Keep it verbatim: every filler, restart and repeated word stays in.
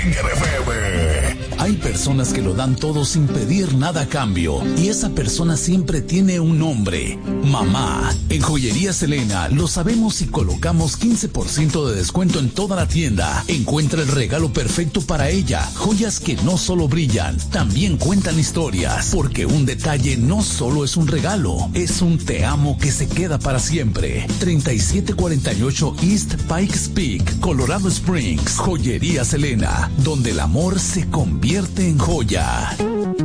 Hay personas que lo dan todo sin pedir nada a cambio y esa persona siempre tiene un nombre: mamá. En Joyería Selena lo sabemos y colocamos quince por ciento de descuento en toda la tienda. Encuentra el regalo perfecto para ella. Joyas que no solo brillan, también cuentan historias, porque un detalle no solo es un regalo, es un te amo que se queda para siempre. treinta y siete cuarenta y ocho East Pikes Peak, Colorado Springs. Joyería Selena, donde el amor se convierte en joya.